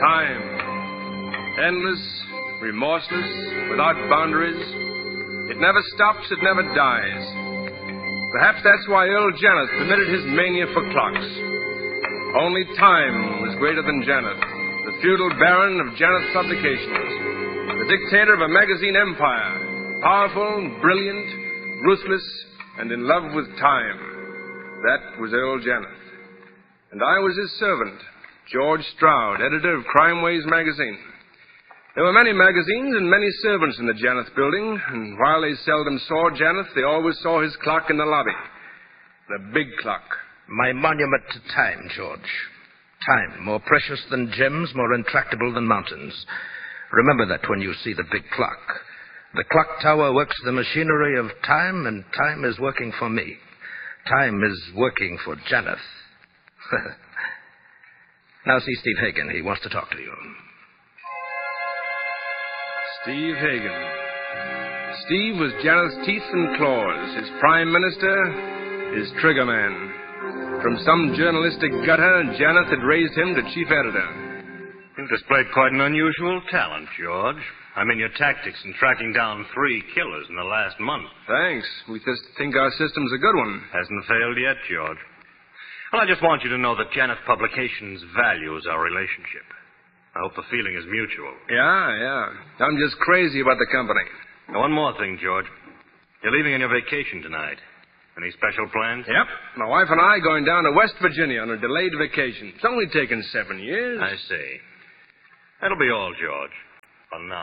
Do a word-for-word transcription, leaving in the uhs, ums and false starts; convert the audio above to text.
Time. Endless, remorseless, without boundaries. It never stops, it never dies. Perhaps that's why Earl Janeth permitted his mania for clocks. Only Time was greater than Janeth, the feudal baron of Janeth Publications, the dictator of a magazine empire, powerful, brilliant, ruthless, and in love with time. That was Earl Janeth. And I was his servant, George Stroud, editor of Crime Ways magazine. There were many magazines and many servants in the Janeth building, and while they seldom saw Janeth, they always saw his clock in the lobby. The big clock. My monument to time, George. Time, more precious than gems, more intractable than mountains. Remember that when you see the big clock. The clock tower works the machinery of time, and time is working for me. Time is working for Janeth. Now see Steve Hagen. He wants to talk to you. Steve Hagen. Steve was Janeth's teeth and claws, his prime minister, his trigger man. From some journalistic gutter, Janeth had raised him to chief editor. You've displayed quite an unusual talent, George. I mean, your tactics in tracking down three killers in the last month. Thanks. We just think our system's a good one. Hasn't failed yet, George. Well, I just want you to know that Janeth Publications values our relationship. I hope the feeling is mutual. Yeah, yeah. I'm just crazy about the company. Now, one more thing, George. You're leaving on your vacation tonight. Any special plans? Yep. My wife and I going down to West Virginia on a delayed vacation. It's only taken seven years. I see. That'll be all, George. For now.